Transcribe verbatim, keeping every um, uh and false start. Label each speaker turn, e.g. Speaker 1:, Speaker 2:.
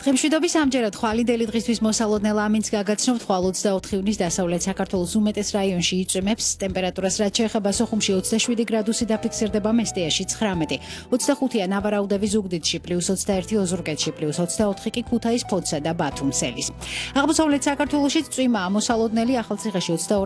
Speaker 1: დღემშვიდობის ამჯერად ხვალინდელი დღისთვის მოსალოდნელ ამინდს გაგაცნობთ ხვალ ოცდაოთხ ივნის დასავლეთ საქართველოს უმეტეს რაიონში იწვიმებს ტემპერატურას რაც შეეხება სოხუმში ოცდაშვიდი გრადუსი დაფიქსირდება მესტიაში ცხრამეტი ოცდახუთია ნავარაუდევი ზუგდიდში პლუს ოცდაერთი ოზურგეთში პლუს ოცდაოთხი კი ქუთაის ფოთსა და ბათუმს ელის აღმოსავლეთ საქართველოში წვიმაა მოსალოდნელი ახალციხეში ოცდაორი